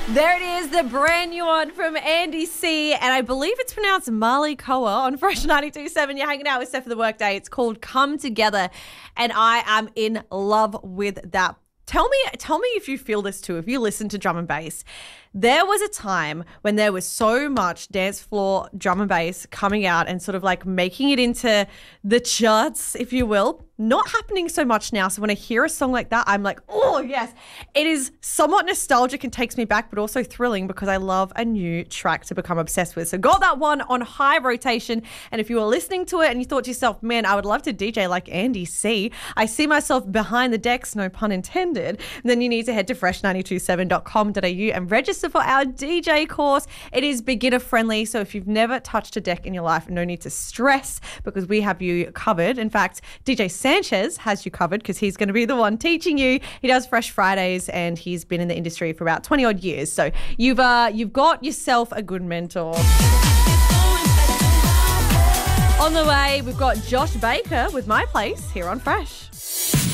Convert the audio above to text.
There it is, the brand new one from Andy C. And I believe it's pronounced Marley Koa on Fresh 92.7. You're hanging out with Steph for the Workday. It's called Come Together. And I am in love with that. Tell me if you feel this too, if you listen to drum and bass. There was a time when there was so much dance floor drum and bass coming out and sort of like making it into the charts, if you will. Not happening so much now. So when I hear a song like that, I'm like, oh, yes. It is somewhat nostalgic and takes me back, but also thrilling because I love a new track to become obsessed with. So got that one on high rotation. And if you were listening to it and you thought to yourself, man, I would love to DJ like Andy C. I see myself behind the decks, no pun intended. Then you need to head to fresh927.com.au and register for our DJ course. It is beginner friendly. So if you've never touched a deck in your life, no need to stress because we have you covered. In fact, DJ Sanchez has you covered because he's going to be the one teaching you. He does Fresh Fridays and he's been in the industry for about 20 odd years. So you've got yourself a good mentor. On the way, we've got Josh Baker with My Place here on Fresh.